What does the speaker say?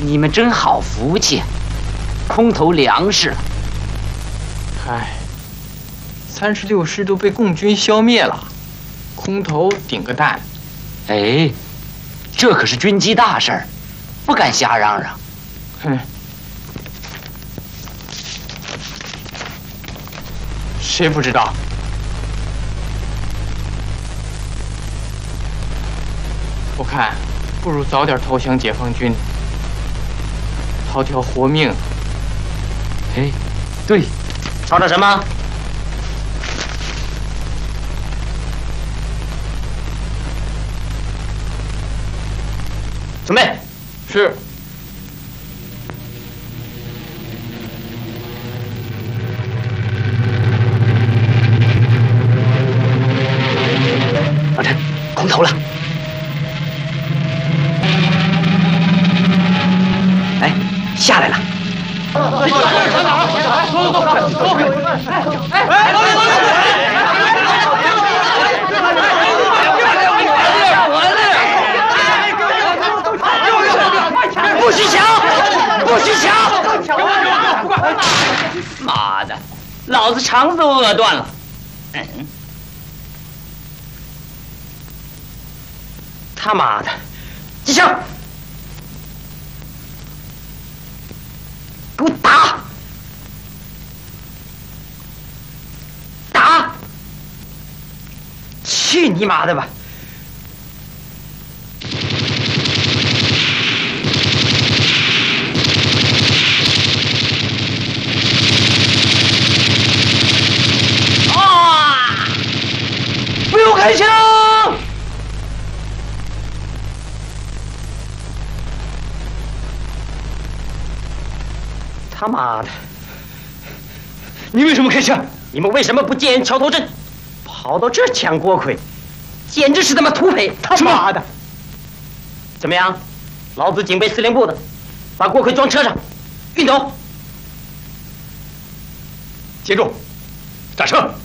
你们真好福气，空投粮食了。 唉，36师都被共军消灭了，空投顶个蛋。 哎，这可是军机大事儿，不敢瞎嚷嚷。 哼，谁不知道？我看，不如早点投降解放军，讨条活命。 哎，对，吵吵什么？准备。 是。 老陈，空投了。哎，下来了。不许抢！不许抢！妈的，老子肠子都饿断了。他妈的，机枪！给我打！打！去你妈的吧！啊！不用开枪！他妈的！你为什么开枪？你们为什么不建桥头镇，跑到这儿抢锅盔？简直是他妈土匪！他妈的！怎么样？老子警备司令部的，把锅盔装车上，运走。 接住！下车！